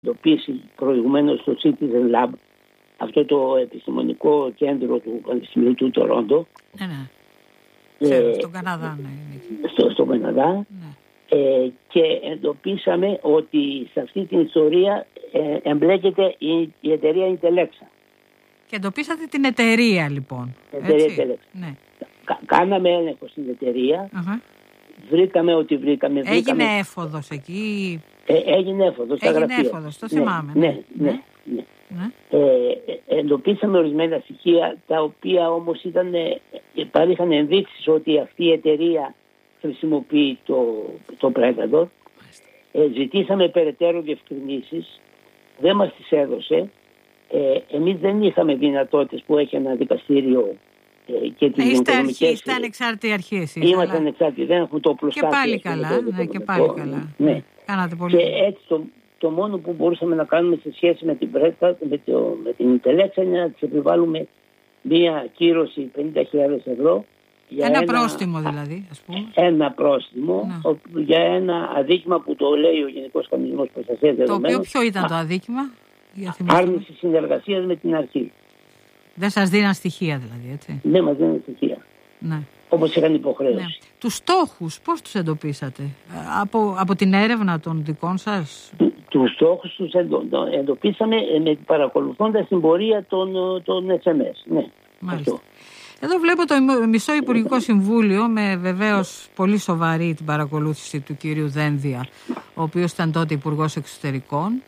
εντοπίσει προηγουμένως το Citizen Lab, αυτό το επιστημονικό κέντρο του Πανεπιστημίου του Τορόντο. Ξέρω, στον Καναδά. Στον Καναδά. Και εντοπίσαμε ότι σε αυτή την ιστορία εμπλέκεται η εταιρεία Intelexa. Και εντοπίσατε την εταιρεία, λοιπόν. Εταιρεία Intelexa. Ναι. Κάναμε έλεγχο στην εταιρεία. Βρήκαμε ό,τι βρήκαμε. Έγινε έφοδος εκεί. Έγινε έφοδος στα γραφεία. Έγινε έφοδος, το θυμάμαι. Ναι. Εντοπίσαμε ορισμένα στοιχεία, τα οποία όμως παρήχαν ενδείξεις ότι αυτή η εταιρεία χρησιμοποιεί το Predator. Ζητήσαμε περαιτέρω διευκρινήσεις, δεν μας τις έδωσε. Εμείς δεν είχαμε δυνατότητες που έχει ένα δικαστήριο και τις οικονομικές. Είστε ανεξάρτητοι αρχή εσείς. Είμαστε ανεξάρτητοι, δεν έχουμε το πλουστάκι. Και πάλι καλά. Και πάλι καλά. Ναι. Κάνατε πολύ. Και έτσι το μόνο που μπορούσαμε να κάνουμε σε σχέση με την Predator, με την Intelexa, είναι να της επιβάλλουμε μία κύρωση 50.000 ευρώ. Ένα πρόστιμο δηλαδή, ας πούμε. Ένα πρόστιμο για ένα αδίκημα που το λέει ο Γενικός Κανονισμός Προστασίας Δεδομένων. Το οποίο ποιο ήταν το αδίκημα? Άρνηση συνεργασίας με την αρχή. Δεν σας δίναν στοιχεία δηλαδή, έτσι? Δεν μας δίναν στοιχεία. Ναι. Όπως είχαν υποχρέωση. Ναι. Τους στόχους πώς τους εντοπίσατε? Από την έρευνα των δικών σας? Τους στόχους τους εντοπίσαμε παρακολουθώντας την πορεία των SMS. Ναι. Μάλιστα. Εδώ βλέπω το Μισό Υπουργικό Συμβούλιο με βεβαίως πολύ σοβαρή την παρακολούθηση του κύριου Δένδια, ο οποίος ήταν τότε Υπουργός Εξωτερικών.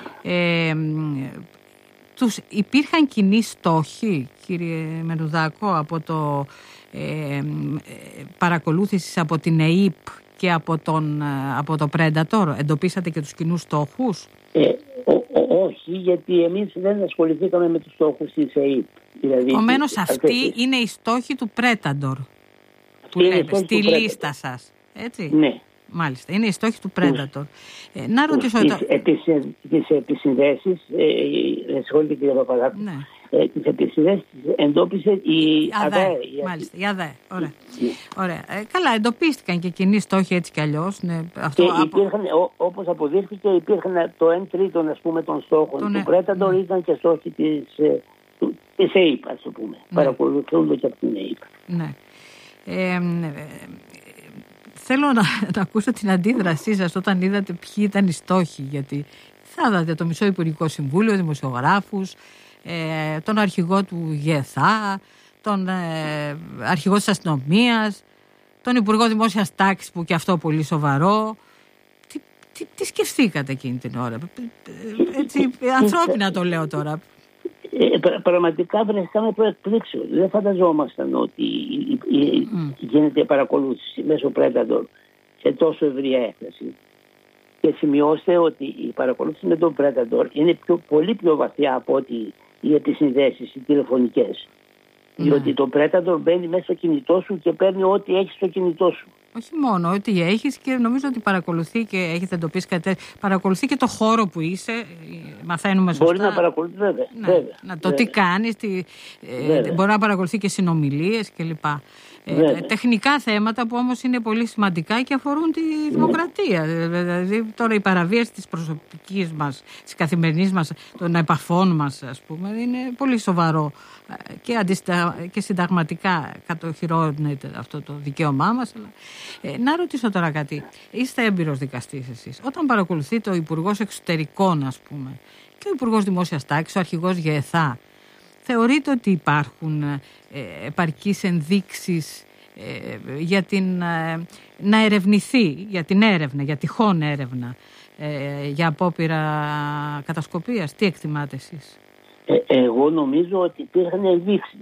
Υπήρχαν κοινοί στόχοι, κύριε Μενουδάκο, από το παρακολούθηση από την ΕΕΠ και από το Predator? Εντοπίσατε και τους κοινούς στόχους? Όχι, γιατί εμείς δεν ασχοληθήκαμε με τους στόχους της ΕΕΠ. Δηλαδή, επομένως αυτοί είναι οι στόχοι του Predator που λέτε στη λίστα σας, έτσι? Ναι. Μάλιστα, είναι οι στόχοι του Predator. Να ρωτήσω... Τις επισυνδέσεις, συγχωρείτε κύριε Παπαδάκου, τις επισυνδέσεις εντόπισε η ΑΔΕ. Μάλιστα, η ΑΔΕ, ωραία. Καλά, εντοπίστηκαν και κοινοί στόχοι έτσι κι αλλιώς. Ναι, όπως αποδείχθηκε, υπήρχαν το 1/3, ας πούμε, των στόχων του Predator, ήταν και στόχοι της ΕΕΠ, ας το πούμε. Παρακολουθούνται και από την ΕΕΠ. Ναι. Θέλω να ακούσω την αντίδρασή σας όταν είδατε ποιοι ήταν οι στόχοι, γιατί θα δείτε το Μισό Υπουργικό Συμβούλιο, δημοσιογράφους, τον αρχηγό του ΓΕΘΑ, τον αρχηγό της αστυνομίας, τον Υπουργό Δημόσιας Τάξης, που και αυτό πολύ σοβαρό. Τι σκεφτήκατε εκείνη την ώρα? Έτσι, ανθρώπινα το λέω τώρα. Πραγματικά βρεθήκαμε προεκπλήξεως. Δεν φανταζόμασταν ότι γίνεται παρακολούθηση μέσω Predator σε τόσο ευρία έκταση. Και σημειώστε ότι η παρακολούθηση με τον Predator είναι πολύ πιο βαθιά από ότι οι επισυνδέσεις, οι τηλεφωνικές. Διότι το Predator μπαίνει μέσα στο κινητό σου και παίρνει ό,τι έχεις στο κινητό σου. Όχι μόνο ό,τι έχεις, και νομίζω ότι παρακολουθεί και έχετε εντοπίσει κάτι. Παρακολουθεί και το χώρο που είσαι. Μαθαίνουμε σωστά. Μπορεί να παρακολουθεί, βέβαια. Τι κάνεις, μπορεί να παρακολουθεί και συνομιλίες κλπ. Τεχνικά θέματα που όμως είναι πολύ σημαντικά και αφορούν τη δημοκρατία. Δηλαδή τώρα η παραβίαση της προσωπικής μας, της καθημερινής μας, των επαφών μας, ας πούμε, είναι πολύ σοβαρό και συνταγματικά κατοχυρώνεται αυτό το δικαίωμά μας. Να ρωτήσω τώρα κάτι. Είστε έμπειρος δικαστής εσείς. Όταν παρακολουθείτε ο Υπουργός Εξωτερικών, ας πούμε, και ο Υπουργός Δημόσιας Τάξης, ο αρχηγός ΓΕΘΑ, θεωρείτε ότι υπάρχουν επαρκείς ενδείξεις για να ερευνηθεί, για την έρευνα, για τυχόν έρευνα, για απόπειρα κατασκοπίας? Τι εκτιμάτε εσείς? Εγώ νομίζω ότι υπήρχαν ενδείξεις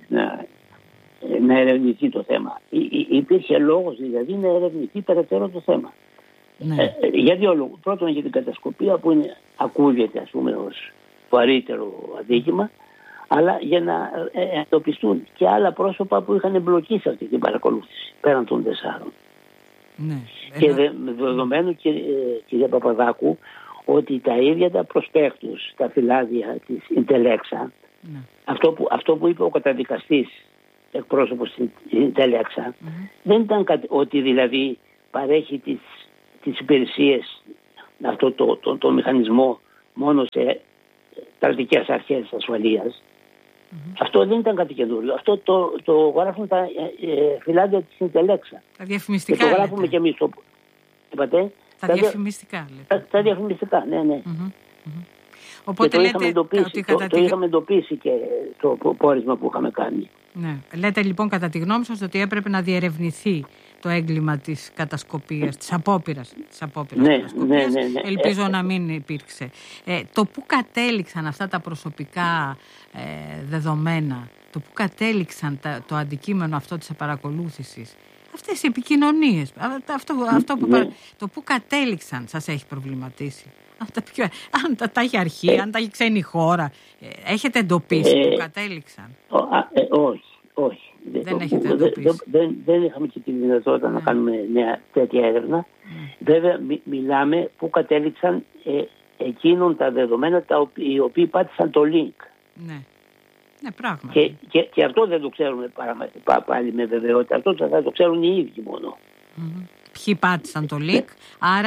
να ερευνηθεί το θέμα. Υπήρχε λόγος δηλαδή να ερευνηθεί περαιτέρω το θέμα. Ναι. Για δύο λόγους. Πρώτον, για την κατασκοπία που ακούγεται, ας πούμε, ως βαρύτερο αδίκημα, αλλά για να εντοπιστούν και άλλα πρόσωπα που είχαν εμπλοκεί σε αυτή την παρακολούθηση πέραν των 4. Ναι. Και δεδομένου, κύριε Παπαδάκου, ότι τα ίδια τα προσπέκτους, τα φυλάδια της Intelexa, ναι, αυτό που είπε ο καταδικαστής εκπρόσωπος της Intelexa, δεν ήταν ότι δηλαδή παρέχει τις υπηρεσίες, αυτό το μηχανισμό μόνο σε κρατικές αρχές ασφαλείας. Αυτό δεν ήταν κάτι καινούριο. Αυτό το γράφουν τα φυλάδια της Συντελέξα. Τα διαφημιστικά. Και το γράφουμε κι εμείς. Είπατε. Τα διαφημιστικά. Τα διαφημιστικά, ναι. Οπότε το είχαμε εντοπίσει και το πόρισμα που είχαμε κάνει. Ναι. Λέτε λοιπόν κατά τη γνώμη σας ότι έπρεπε να διερευνηθεί το έγκλημα της κατασκοπίας, της απόπειρας ναι. Ελπίζω να μην υπήρξε. Το που κατέληξαν αυτά τα προσωπικά δεδομένα, το που κατέληξαν το αντικείμενο αυτό της παρακολούθησης, αυτές οι επικοινωνίες, το που κατέληξαν σας έχει προβληματίσει? Αν τα έχει αρχή, αν τα έχει ξένη χώρα, έχετε εντοπίσει που κατέληξαν? Όχι. Δεν έχετε εντοπίσει. Δεν είχαμε και τη δυνατότητα να κάνουμε μια τέτοια έρευνα. Βέβαια μιλάμε που κατέληξαν εκείνων τα δεδομένα οι οποίοι πάτησαν το link. Ναι, πράγματι. Και αυτό δεν το ξέρουμε πάλι με βεβαιότητα. Αυτό θα το ξέρουν οι ίδιοι μόνο. Ποιοι πάτησαν το link, άρα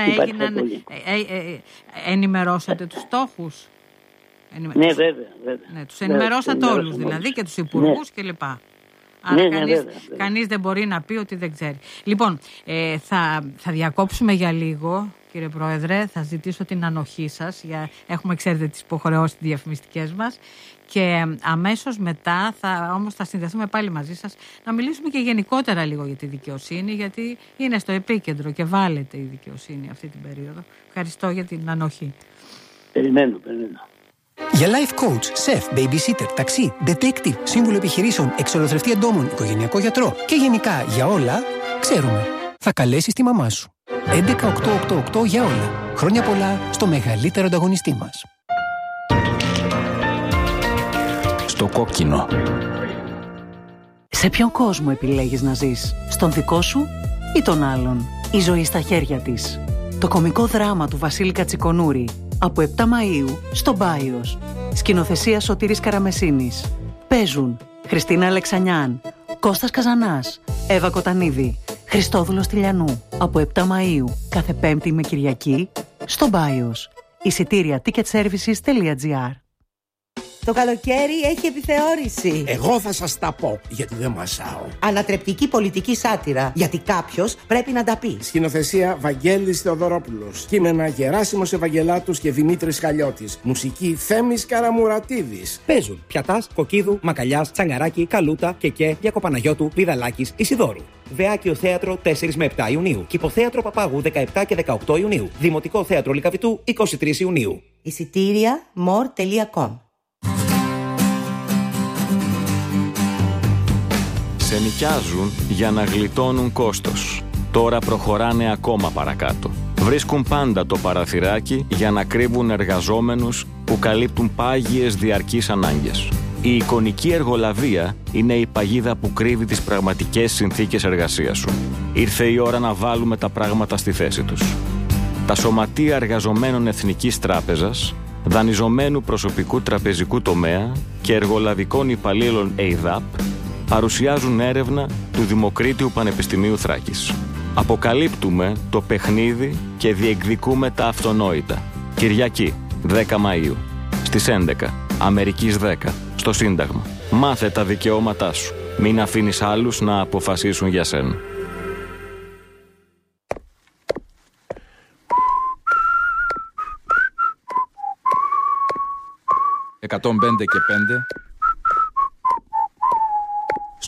ενημερώσατε τους στόχους? Ναι, βέβαια. Ναι, τους ενημερώσατε όλους, δηλαδή και τους υπουργούς κλπ. Άρα κανείς δεν μπορεί να πει ότι δεν ξέρει. Λοιπόν, θα διακόψουμε για λίγο, κύριε Πρόεδρε, θα ζητήσω την ανοχή σας. Έχουμε, ξέρετε, τις υποχρεώσεις διαφημιστικές μας. Και αμέσως μετά όμως θα συνδεθούμε πάλι μαζί σας να μιλήσουμε και γενικότερα λίγο για τη δικαιοσύνη, γιατί είναι στο επίκεντρο και βάλετε η δικαιοσύνη αυτή την περίοδο. Ευχαριστώ για την ανοχή. Περιμένω. Για life coach, chef, babysitter, ταξί, detective, σύμβουλο επιχειρήσεων, εξολοθρευτή εντόμων, οικογενειακό γιατρό και γενικά για όλα, ξέρουμε. Θα καλέσεις τη μαμά σου. 11888 για όλα. Χρόνια πολλά στο μεγαλύτερο ανταγωνιστή μας. Στο κόκκινο. Σε ποιον κόσμο επιλέγεις να ζεις? Στον δικό σου ή τον άλλον? Η ζωή στα χέρια της. Το κωμικό δράμα του Βασίλη Κατσικονούρη. Από 7 Μαΐου στο Μπάιος. Σκηνοθεσία Σωτήρης Καραμεσίνης. Παίζουν Χριστίνα Αλεξανιάν, Κώστας Καζανάς, Εύα Κοτανίδη, Χριστόδουλος Τηλιανού. Από 7 Μαΐου κάθε Πέμπτη με Κυριακή στο Μπάιος. Εισιτήρια ticketservices.gr. Το καλοκαίρι έχει επιθεώρηση. Εγώ θα σας τα πω, γιατί δεν μασάω. Ανατρεπτική πολιτική σάτυρα, γιατί κάποιος πρέπει να τα πει. Σκηνοθεσία Βαγγέλης Θεοδωρόπουλος. Κείμενα Γεράσιμος Ευαγγελάτος και Δημήτρης Χαλιώτης. Μουσική Θέμης Καραμουρατίδης. Παίζουν Πιατάς, Κοκκίδου, Μακαλιάς, Τσαγκαράκη, Καλούτα, Κεκέ, Διακοπαναγιώτου, Πηδαλάκης, Ισιδώρου. Βεάκιο Θέατρο 4 με 7 Ιουνίου. Κηποθέατρο Παπάγου 17 και 18 Ιουνίου. Δημοτικό Θέατρο Λυκαβητού 23 Ιουνίου. Εισιτήρια more.com. Σε νοικιάζουν για να γλιτώνουν κόστος. Τώρα προχωράνε ακόμα παρακάτω. Βρίσκουν πάντα το παραθυράκι για να κρύβουν εργαζόμενους που καλύπτουν πάγιες διαρκείς ανάγκες. Η εικονική εργολαβία είναι η παγίδα που κρύβει τις πραγματικές συνθήκες εργασίας σου. Ήρθε η ώρα να βάλουμε τα πράγματα στη θέση τους. Τα σωματεία εργαζομένων Εθνικής Τράπεζας, δανειζομένου προσωπικού τραπεζικού τομέα και εργολαβικών υπαλλήλων ΕΙΔΑΠ παρουσιάζουν έρευνα του Δημοκρίτιου Πανεπιστημίου Θράκης. Αποκαλύπτουμε το παιχνίδι και διεκδικούμε τα αυτονόητα. Κυριακή, 10 Μαΐου, στις 11, Αμερικής 10, στο Σύνταγμα. Μάθε τα δικαιώματά σου. Μην αφήνεις άλλους να αποφασίσουν για σένα. 105 και 5